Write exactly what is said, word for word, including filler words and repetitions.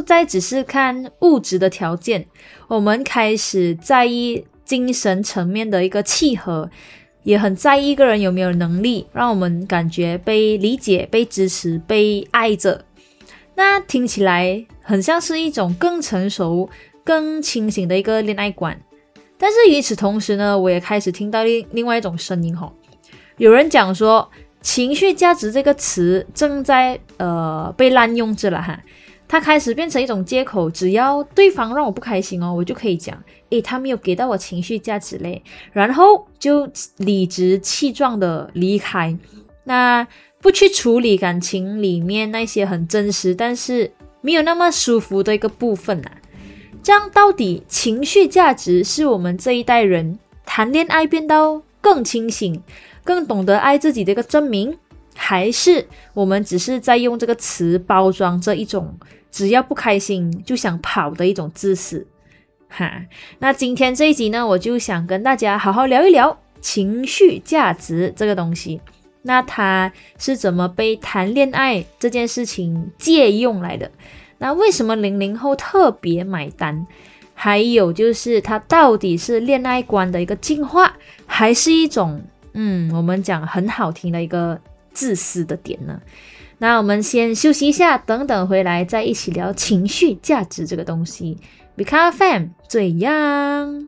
再只是看物质的条件，我们开始在意精神层面的一个契合，也很在意一个人有没有能力让我们感觉被理解、被支持、被爱着。那听起来很像是一种更成熟、更清醒的一个恋爱观。但是与此同时呢，我也开始听到另另外一种声音吼，有人讲说情绪价值这个词正在呃被滥用着了哈，它开始变成一种借口，只要对方让我不开心哦，我就可以讲诶，他没有给到我情绪价值嘞，然后就理直气壮的离开，那不去处理感情里面那些很真实但是没有那么舒服的一个部分啊。这样到底情绪价值是我们这一代人谈恋爱变到更清醒、更懂得爱自己的一个证明，还是我们只是在用这个词包装这一种只要不开心就想跑的一种自私？哈，那今天这一集呢，我就想跟大家好好聊一聊情绪价值这个东西。那它是怎么被谈恋爱这件事情借用来的？那为什么零零后特别买单？还有就是它到底是恋爱观的一个进化，还是一种嗯我们讲很好听的一个自私的点呢？那我们先休息一下，等等回来再一起聊情绪价值这个东西。Become a fan 最样。